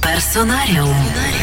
Персонаріум.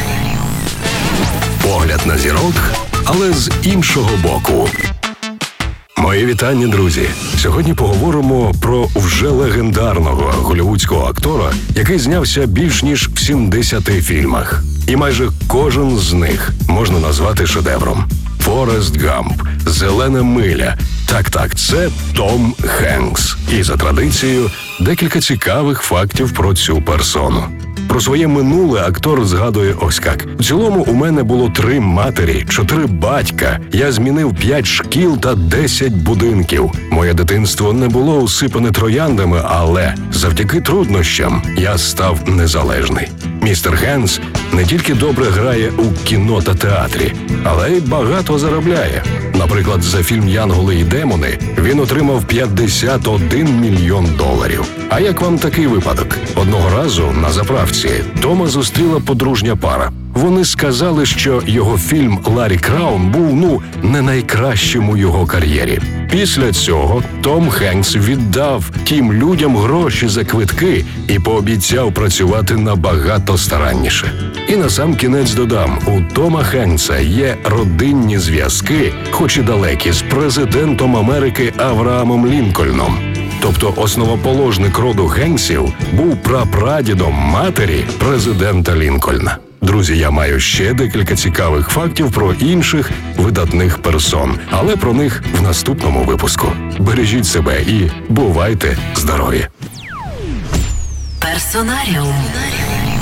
Погляд на зірок, але з іншого боку. Мої вітання, друзі! Сьогодні поговоримо про вже легендарного голлівудського актора, який знявся більш ніж в 70 фільмах. І майже кожен з них можна назвати шедевром. Форест Гамп, Зелена миля. Так, це Том Хенкс. І за традицією декілька цікавих фактів про цю персону. Про своє минуле актор згадує ось як. В цілому у мене було 3 матері, 4 батька. Я змінив 5 шкіл та 10 будинків. Моє дитинство не було усипане трояндами, але завдяки труднощам я став незалежний. Містер Хенкс не тільки добре грає у кіно та театрі, але й багато заробляє. Наприклад, за фільм «Янголи і демони» він отримав $51 мільйон. А як вам такий випадок? Одного разу на заправці Тома зустріла подружня пара. Вони сказали, що його фільм «Ларі Краун» був, не найкращим у його кар'єрі. Після цього Том Хенкс віддав тим людям гроші за квитки і пообіцяв працювати набагато старанніше. І насамкінець додам, у Тома Хенкса є родинні зв'язки, хоч і далекі, з президентом Америки Авраамом Лінкольном. Тобто основоположник роду Хенксів був прапрадідом матері президента Лінкольна. Друзі, я маю ще декілька цікавих фактів про інших видатних персон, але про них в наступному випуску. Бережіть себе і бувайте здорові! Персонаріум.